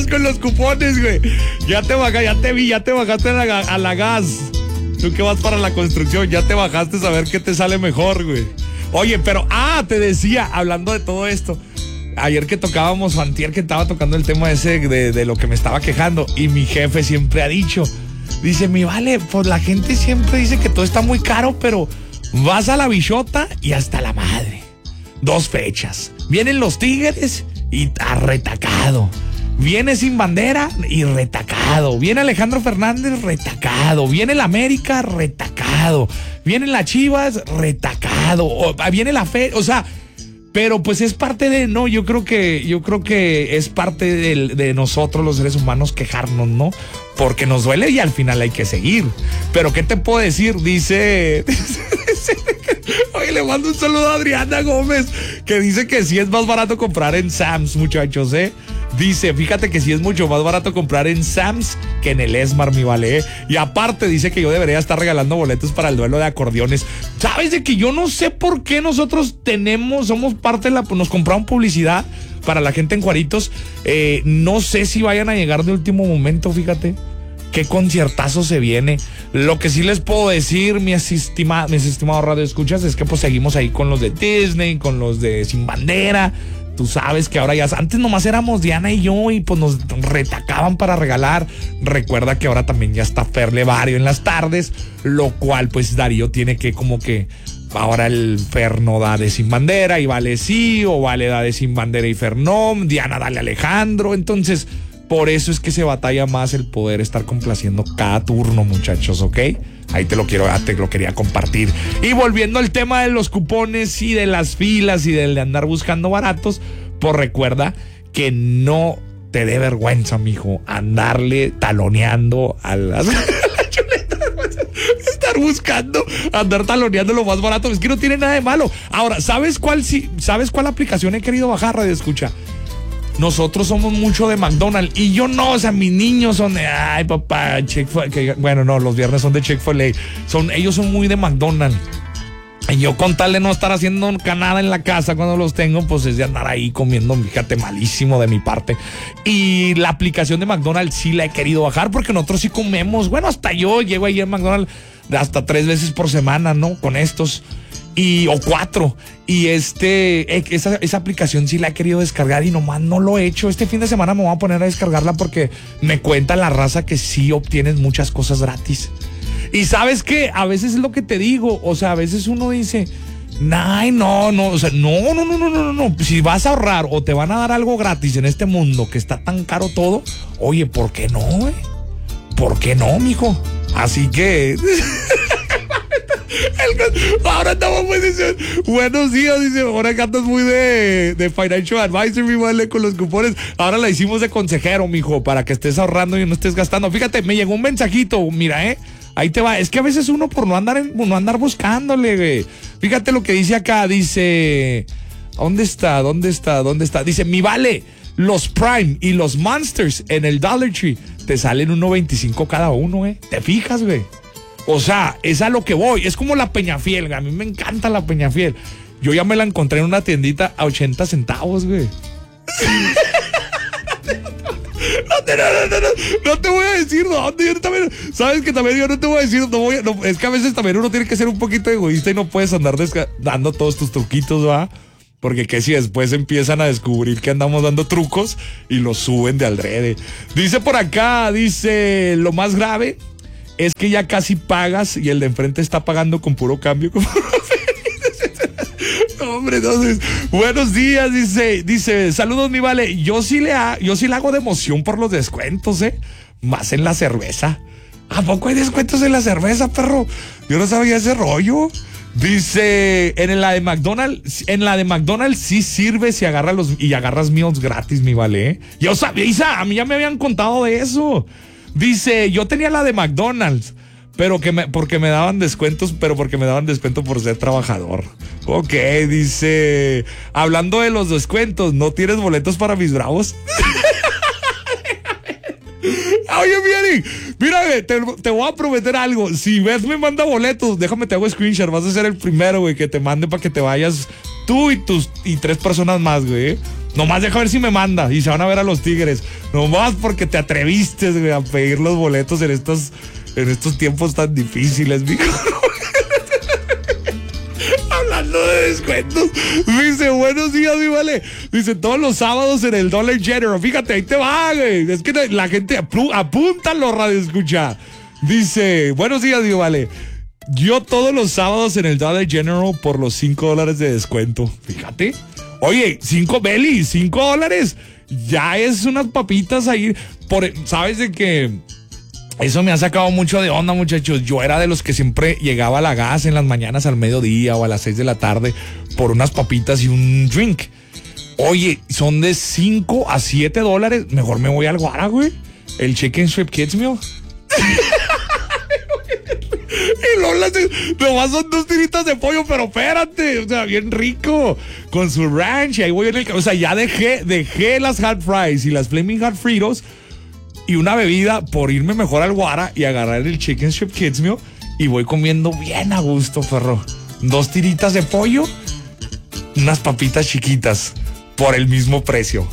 con los cupones, güey. Ya te bajaste a la gas. Tú que vas para la construcción, ya te bajaste a ver qué te sale mejor, güey. Oye, pero, te decía, hablando de todo esto, ayer que tocábamos, o antier que estaba tocando el tema ese de lo que me estaba quejando, y mi jefe siempre ha dicho, dice, mi vale, pues la gente siempre dice que todo está muy caro, pero vas a la bichota y hasta la madre. 2 fechas. Vienen los Tigres y retacado. Viene Sin Bandera y retacado. Viene Alejandro Fernández, retacado. Viene el América, retacado. Vienen las Chivas, retacado. Viene la fe, o sea, pero pues es parte de, no, yo creo que es parte de nosotros los seres humanos quejarnos, ¿no? Porque nos duele y al final hay que seguir. Pero ¿qué te puedo decir? Dice oye, le mando un saludo a Adriana Gómez, que dice que sí es más barato comprar en Sam's, muchachos, Dice, fíjate que sí es mucho más barato comprar en Sam's que en el Esmar, mi vale, Y aparte dice que yo debería estar regalando boletos para el duelo de acordeones. ¿Sabes de que yo no sé por qué nosotros somos parte de nos compraron publicidad para la gente en Juaritos? No sé si vayan a llegar de último momento, fíjate. Qué conciertazo se viene. Lo que sí les puedo decir, mis estimados radioescuchas, es que pues seguimos ahí con los de Disney, con los de Sin Bandera. Tú sabes que ahora antes nomás éramos Diana y yo y pues nos retacaban para regalar. Recuerda que ahora también ya está Fer Levario en las tardes, lo cual pues Darío tiene que como que ahora el Fer no da de Sin Bandera y Vale sí, o Vale da de Sin Bandera y Fer no, Diana dale a Alejandro. Entonces, por eso es que se batalla más el poder estar complaciendo cada turno, muchachos, ¿ok? Ahí te lo quería compartir. Y volviendo al tema de los cupones y de las filas y de andar buscando baratos, pues recuerda que no te dé vergüenza, mijo, andarle taloneando a las chuletas. Andar taloneando lo más barato. Es que no tiene nada de malo. Ahora, ¿sabes cuál aplicación he querido bajar, radio escucha? Nosotros somos mucho de McDonald's y yo no, o sea, mis niños son de, ay papá, Chick-fil-A, bueno, no, los viernes son de Chick-fil-A, ellos son muy de McDonald's. Y yo con tal de no estar haciendo nada en la casa cuando los tengo, pues es de andar ahí comiendo, fíjate, malísimo de mi parte. Y la aplicación de McDonald's sí la he querido bajar porque nosotros sí comemos, bueno, hasta yo llego ahí en McDonald's hasta 3 veces por semana, ¿no? Con estos. O 4. Y esa aplicación sí la he querido descargar y nomás no lo he hecho. Este fin de semana me voy a poner a descargarla porque me cuenta la raza que sí obtienes muchas cosas gratis. Y sabes que a veces es lo que te digo, o sea, a veces uno dice, ay, no, o sea, no. Si vas a ahorrar o te van a dar algo gratis en este mundo que está tan caro todo, oye, ¿por qué no, güey? ¿Por qué no, mijo? Así que ahora estamos muy diciendo, buenos días, dice, ahora que andas muy de financial advisor, mi vale, con los cupones. Ahora la hicimos de consejero, mijo, para que estés ahorrando y no estés gastando. Fíjate, me llegó un mensajito, mira, ahí te va. Es que a veces uno por no andar buscándole, güey. Fíjate lo que dice acá, dice, ¿dónde está? Dice, mi vale, los Prime y los Monsters en el Dollar Tree te salen $1.25 cada uno, ¿Te fijas, güey? O sea, es a lo que voy. Es como la Peñafiel, a mí me encanta la Peñafiel. Yo ya me la encontré en una tiendita a 80 centavos, güey. No te voy a decir dónde. Yo también, sabes que también yo no te voy a decir, es que a veces también uno tiene que ser un poquito egoísta y no puedes andar dando todos tus truquitos, ¿va? Porque que si después empiezan a descubrir que andamos dando trucos y los suben de aldrede. Dice por acá, lo más grave es que ya casi pagas y el de enfrente está pagando con puro cambio. Hombre, entonces, buenos días, dice, saludos, mi vale. Yo sí le hago de emoción por los descuentos, más en la cerveza. ¿A poco hay descuentos en la cerveza, perro? Yo no sabía ese rollo. Dice, en la de McDonald's sí sirve si agarras meals gratis, mi vale. Yo sabía, Isa, a mí ya me habían contado de eso. Dice, yo tenía la de McDonald's, porque me daban descuentos, porque me daban descuento por ser trabajador. Ok, dice, hablando de los descuentos, ¿no tienes boletos para mis Bravos? Oye, mira, te voy a prometer algo. Si Beth me manda boletos, déjame, te hago screenshot. Vas a ser el primero, güey, que te mande para que te vayas tú y 3 personas más, güey. Nomás deja ver si me manda y se van a ver a los Tigres. Nomás porque te atreviste, güey, a pedir los boletos en estos tiempos tan difíciles, mijo. Hablando de descuentos, dice, buenos días, mi vale. Dice, todos los sábados en el Dollar General. Fíjate, ahí te va, güey. Es que la gente apúntalo, radio escucha. Dice, buenos días, mi vale. Yo todos los sábados en el Dollar General por los $5 de descuento. Fíjate. Oye, $5. Ya es unas papitas ahí. ¿Sabes de qué? Eso me ha sacado mucho de onda, muchachos. Yo era de los que siempre llegaba a la gas en las mañanas al mediodía o a las 6 de la tarde por unas papitas y un drink. Oye, son de $5 a $7. Mejor me voy al Guara, güey. El Chicken Strip Kids Meal. Y Lola, nomás son 2 tiritas de pollo, pero espérate, o sea, bien rico, con su ranch, y ahí voy en el, o sea, ya dejé las hot fries y las flaming hot Fritos y una bebida por irme mejor al Guara y agarrar el Chicken Strip Kids Meal y voy comiendo bien a gusto, perro. 2 tiritas de pollo, unas papitas chiquitas por el mismo precio.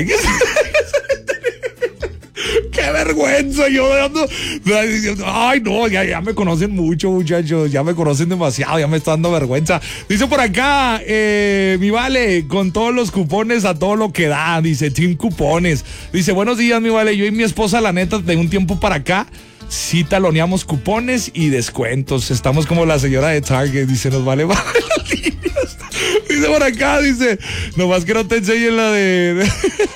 ¡Qué vergüenza! Yo ando diciendo, ay, no, ya me conocen mucho, muchachos. Ya me conocen demasiado, ya me está dando vergüenza. Dice por acá, mi vale, con todos los cupones a todo lo que da. Dice, Team Cupones. Dice, buenos días, mi vale. Yo y mi esposa, la neta, de un tiempo para acá, sí taloneamos cupones y descuentos. Estamos como la señora de Target. Dice, nos vale más las líneas. Dice por acá, dice, nomás que no te enseñen la de...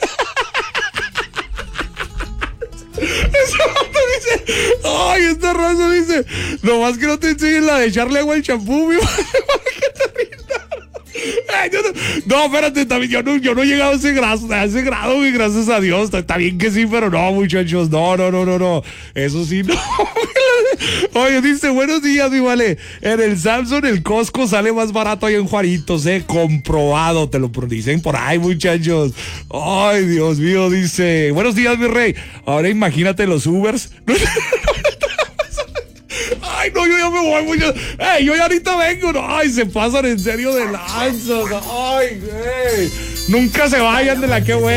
Dice, ay, esta raza dice, nomás que no te enseñen la de echarle agua al champú, mi madre, para que te rinda. No, espérate, también, yo no he llegado a ese grado, güey, gracias a Dios. Está bien que sí, pero no, muchachos, no. Eso sí, no. Oye, dice, buenos días, mi vale. En el Samsung, el Costco sale más barato ahí en Juaritos, comprobado, te lo dicen por ahí, muchachos. Ay, Dios mío, dice, buenos días, mi rey. Ahora imagínate los Ubers. Ay, no, yo ya me voy, muchachos. Yo ya ahorita vengo. No, ay, se pasan en serio de lanzas. Ay, güey. Nunca se vayan de la que güey.